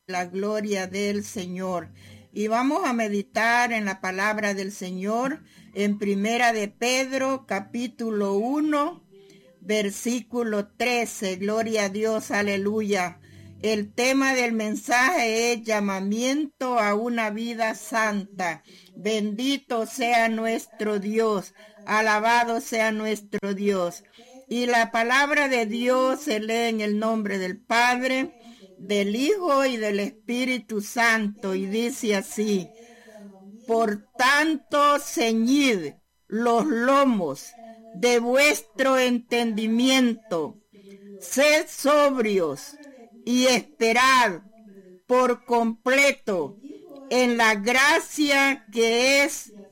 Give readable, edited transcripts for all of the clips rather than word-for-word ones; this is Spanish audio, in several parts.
la gloria del Señor. Y vamos a meditar en la palabra del Señor en Primera de Pedro, capítulo 1, versículo 13. Gloria a Dios, aleluya. El tema del mensaje es llamamiento a una vida santa. Bendito sea nuestro Dios, alabado sea nuestro Dios. Y la palabra de Dios se lee en el nombre del Padre, del Hijo y del Espíritu Santo, y dice así: por tanto, ceñid los lomos de vuestro entendimiento, sed sobrios y esperad por completo en la gracia que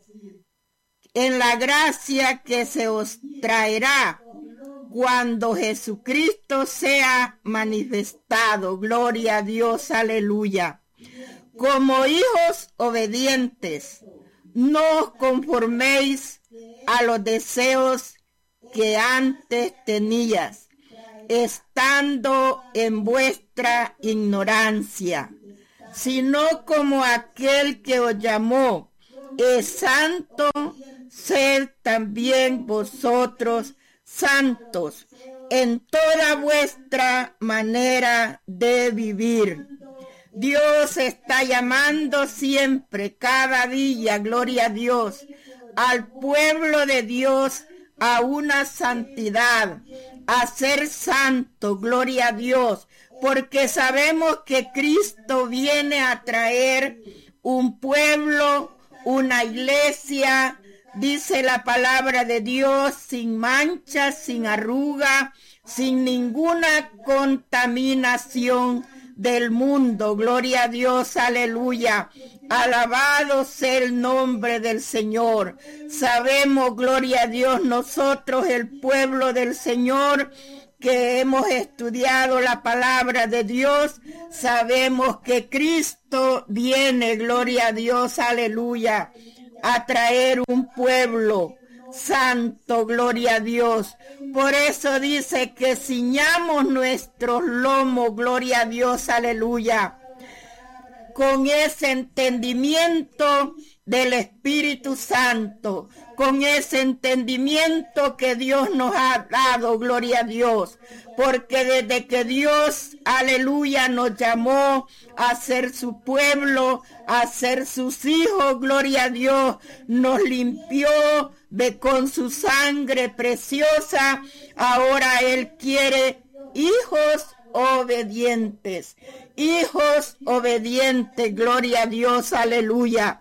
se os traerá cuando Jesucristo sea manifestado. Gloria a Dios, aleluya. Como hijos obedientes, no os conforméis a los deseos que antes tenías, estando en vuestra ignorancia, sino como aquel que os llamó es santo, sed también vosotros santos en toda vuestra manera de vivir. Dios está llamando siempre, cada día, gloria a Dios, al pueblo de Dios a una santidad, a ser santo, gloria a Dios, porque sabemos que Cristo viene a traer un pueblo, una iglesia, dice la palabra de Dios, sin mancha, sin arruga, sin ninguna contaminación del mundo. Gloria a Dios, aleluya. Alabado sea el nombre del Señor. Sabemos, gloria a Dios, nosotros, el pueblo del Señor, que hemos estudiado la palabra de Dios, sabemos que Cristo viene, gloria a Dios, aleluya, a traer un pueblo santo, gloria a Dios. Por eso dice que ciñamos nuestros lomos, gloria a Dios, aleluya, con ese entendimiento del Espíritu Santo, con ese entendimiento que Dios nos ha dado, gloria a Dios, porque desde que Dios, aleluya, nos llamó a ser su pueblo, a ser sus hijos, gloria a Dios, nos limpió con su sangre preciosa. Ahora Él quiere hijos obedientes, gloria a Dios, aleluya.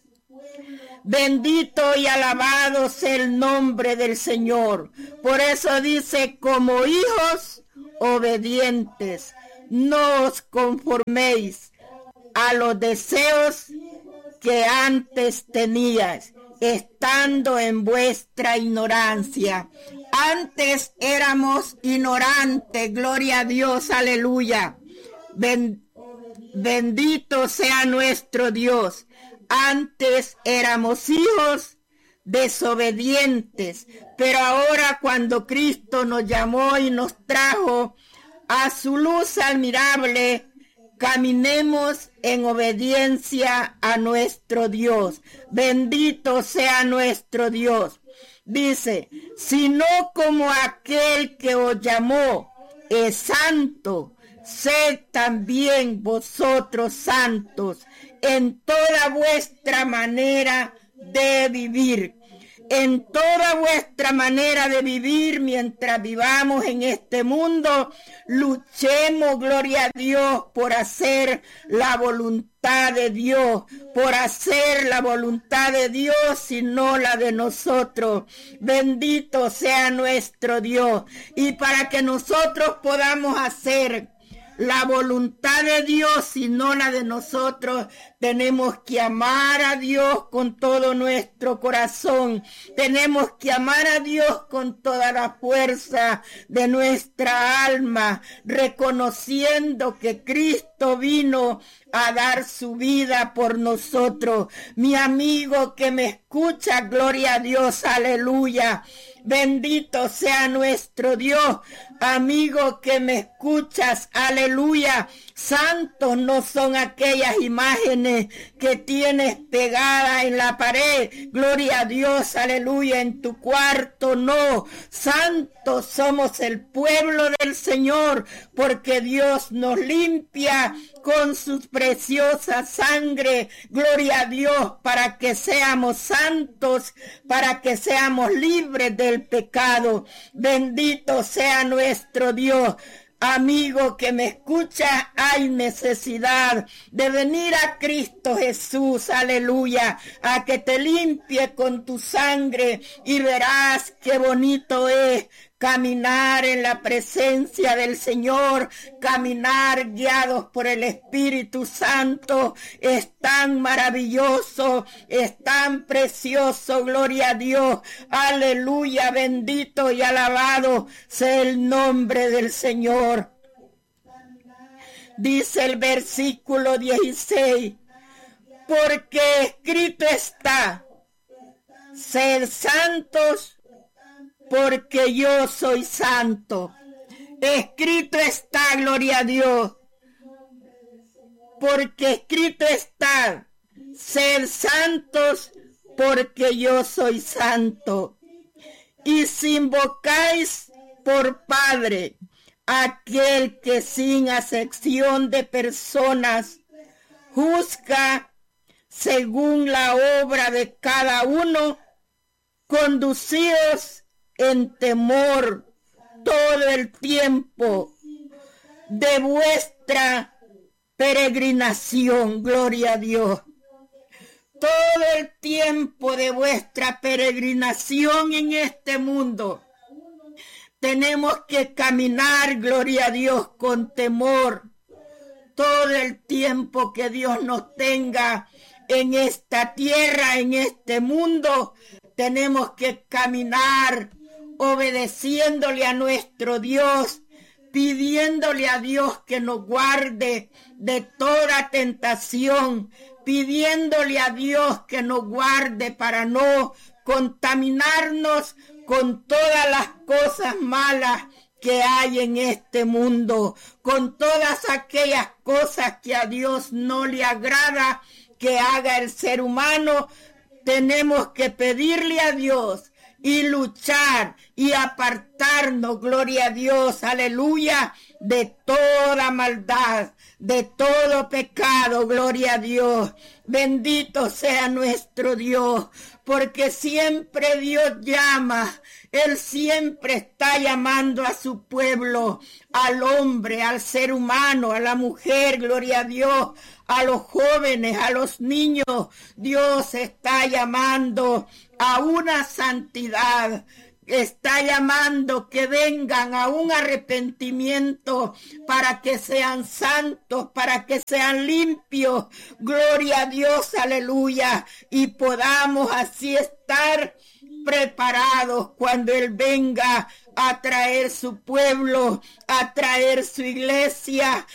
Bendito y alabado sea el nombre del Señor. Por eso dice, como hijos obedientes, no os conforméis a los deseos que antes teníais, estando en vuestra ignorancia. Antes éramos ignorantes, gloria a Dios, aleluya. Bendito sea nuestro Dios. Antes éramos hijos desobedientes, pero ahora cuando Cristo nos llamó y nos trajo a su luz admirable, caminemos en obediencia a nuestro Dios. Bendito sea nuestro Dios. Dice, sino como aquel que os llamó es santo, sed también vosotros santos en toda vuestra manera de vivir. En toda vuestra manera de vivir, mientras vivamos en este mundo, luchemos, gloria a Dios, por hacer la voluntad de Dios, por hacer la voluntad de Dios y no la de nosotros. Bendito sea nuestro Dios. Y para que nosotros podamos hacer la voluntad de Dios y no la de nosotros, tenemos que amar a Dios con todo nuestro corazón. Tenemos que amar a Dios con toda la fuerza de nuestra alma, reconociendo que Cristo vino a dar su vida por nosotros. Mi amigo que me escucha, gloria a Dios, aleluya. Bendito sea nuestro Dios. Amigo que me escuchas, aleluya. Santos no son aquellas imágenes que tienes pegadas en la pared. Gloria a Dios, aleluya, en tu cuarto, no. Santos somos el pueblo del Señor, porque Dios nos limpia con su preciosa sangre. Gloria a Dios, para que seamos santos, para que seamos libres del pecado. Bendito sea nuestro Dios. Amigo que me escucha, hay necesidad de venir a Cristo Jesús, aleluya, a que te limpie con tu sangre y verás qué bonito es caminar en la presencia del Señor, caminar guiados por el Espíritu Santo. Es tan maravilloso, es tan precioso, gloria a Dios, aleluya, bendito y alabado sea el nombre del Señor. Dice el versículo 16, porque escrito está, sed santos, porque yo soy santo. Escrito está, gloria a Dios, porque escrito está, sed santos, porque yo soy santo. Y si invocáis por Padre aquel que sin acepción de personas juzga según la obra de cada uno, conducíos en temor todo el tiempo de vuestra peregrinación, gloria a Dios. Todo el tiempo de vuestra peregrinación en este mundo, tenemos que caminar, gloria a Dios, con temor. Todo el tiempo que Dios nos tenga en esta tierra, en este mundo, tenemos que caminar obedeciéndole a nuestro Dios, pidiéndole a Dios que nos guarde de toda tentación, pidiéndole a Dios que nos guarde para no contaminarnos con todas las cosas malas que hay en este mundo, con todas aquellas cosas que a Dios no le agrada que haga el ser humano. Tenemos que pedirle a Dios y luchar y apartarnos, gloria a Dios, aleluya, de toda maldad, de todo pecado, gloria a Dios. Bendito sea nuestro Dios, porque siempre Dios llama, Él siempre está llamando a su pueblo, al hombre, al ser humano, a la mujer, gloria a Dios, a los jóvenes, a los niños. Dios está llamando a una santidad, está llamando que vengan a un arrepentimiento para que sean santos, para que sean limpios, gloria a Dios, aleluya, y podamos así estar preparados cuando Él venga a traer su pueblo, a traer su iglesia,